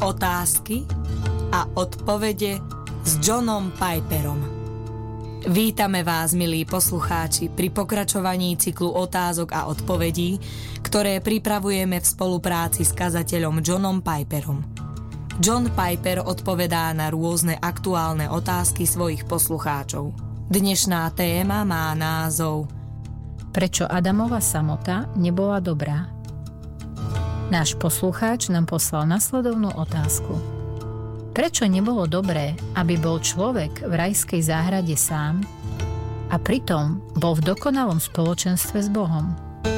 Otázky a odpovede s Johnom Piperom. Vítame vás, milí poslucháči, pri pokračovaní cyklu otázok a odpovedí, ktoré pripravujeme v spolupráci s kazateľom Johnom Piperom. John Piper odpovedá na rôzne aktuálne otázky svojich poslucháčov. Dnešná téma má názov Prečo Adamova samota nebola dobrá? Náš poslucháč nám poslal nasledovnú otázku. Prečo nebolo dobré, aby bol človek v rajskej záhrade sám a pritom bol v dokonalom spoločenstve s Bohom?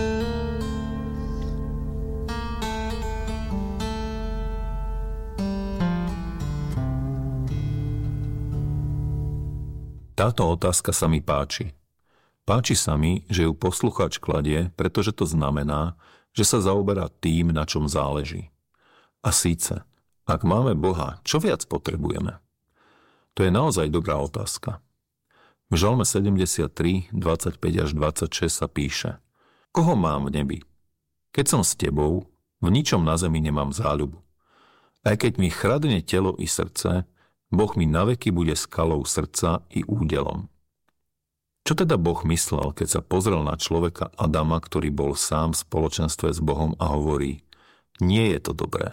Táto otázka sa mi páči. Páči sa mi, že ju poslucháč kladie, pretože to znamená, že sa zaoberá tým, na čom záleží. A síce, ak máme Boha, čo viac potrebujeme? To je naozaj dobrá otázka. V Žalme 73, 25 až 26 sa píše: Koho mám v nebi? Keď som s tebou, v ničom na zemi nemám záľubu. Aj keď mi chradne telo i srdce, Boh mi naveky bude skalou srdca i údelom. Čo teda Boh myslel, keď sa pozrel na človeka Adama, ktorý bol sám v spoločenstve s Bohom a hovorí: Nie je to dobré.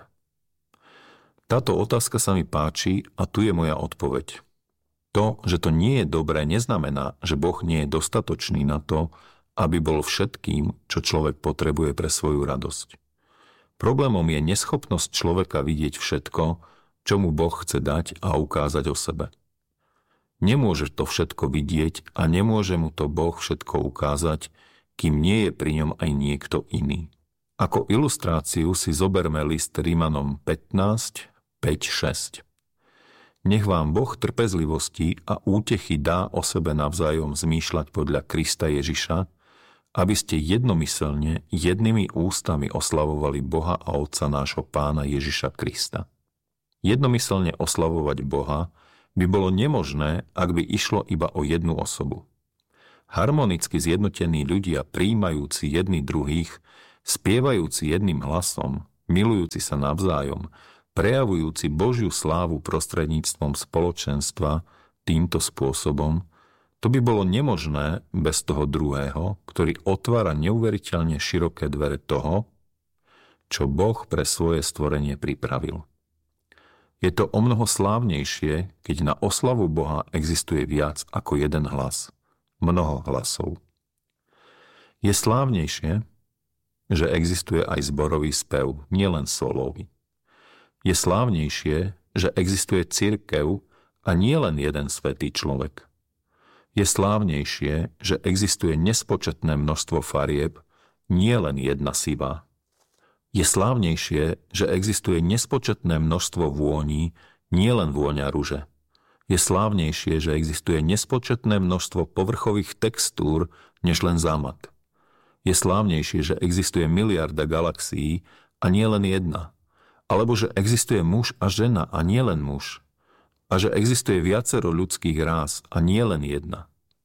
Táto otázka sa mi páči a tu je moja odpoveď. To, že to nie je dobré, neznamená, že Boh nie je dostatočný na to, aby bol všetkým, čo človek potrebuje pre svoju radosť. Problémom je neschopnosť človeka vidieť všetko, čo mu Boh chce dať a ukázať o sebe. Nemôže to všetko vidieť a nemôže mu to Boh všetko ukázať, kým nie je pri ňom aj niekto iný. Ako ilustráciu si zoberme list Rímanom 15, 5, 6. Nech vám Boh trpezlivosti a útechy dá o sebe navzájom zmýšľať podľa Krista Ježiša, aby ste jednomyselne, jednými ústami oslavovali Boha a Otca nášho Pána Ježiša Krista. Jednomyselne oslavovať Boha by bolo nemožné, ak by išlo iba o jednu osobu. Harmonicky zjednotení ľudia, prijímajúci jedni druhých, spievajúci jedným hlasom, milujúci sa navzájom, prejavujúci Božiu slávu prostredníctvom spoločenstva týmto spôsobom, to by bolo nemožné bez toho druhého, ktorý otvára neuveriteľne široké dvere toho, čo Boh pre svoje stvorenie pripravil. Je to omnoho slávnejšie, keď na oslavu Boha existuje viac ako jeden hlas, mnoho hlasov. Je slávnejšie, že existuje aj zborový spev, nielen solový. Je slávnejšie, že existuje cirkev a nielen jeden svätý človek. Je slávnejšie, že existuje nespočetné množstvo farieb, nielen jedna sivá. Je slávnejšie, že existuje nespočetné množstvo vôní, nielen vôňa ruže. Je slávnejšie, že existuje nespočetné množstvo povrchových textúr, než len zámat. Je slávnejšie, že existuje miliarda galaxií a nielen jedna. Alebo že existuje muž a žena a nielen muž. A že existuje viacero ľudských rás a nielen jedna.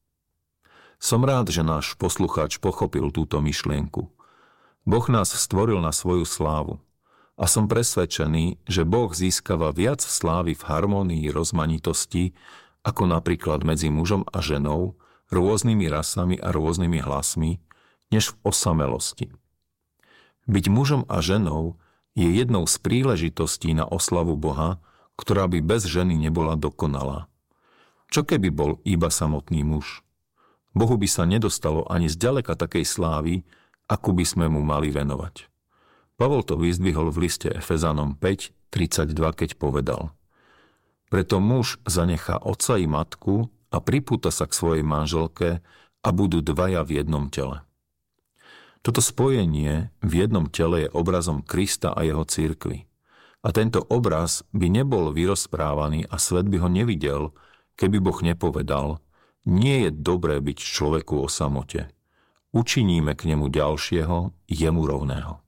Som rád, že náš poslucháč pochopil túto myšlienku. Boh nás stvoril na svoju slávu a som presvedčený, že Boh získava viac slávy v harmonii rozmanitosti, ako napríklad medzi mužom a ženou, rôznymi rasami a rôznymi hlasmi, než v osamelosti. Byť mužom a ženou je jednou z príležitostí na oslavu Boha, ktorá by bez ženy nebola dokonalá. Čo keby bol iba samotný muž? Bohu by sa nedostalo ani zďaleka takej slávy, akú by sme mu mali venovať. Pavol to vyzdvihol v liste Efezanom 5:32, keď povedal: Preto muž zanechá otca i matku a pripúta sa k svojej manželke a budú dvaja v jednom tele. Toto spojenie v jednom tele je obrazom Krista a jeho cirkvi. A tento obraz by nebol vyrozprávaný a svet by ho nevidel, keby Boh nepovedal: Nie je dobré byť človeku o samote. Učiníme k nemu ďalšieho, jemu rovného.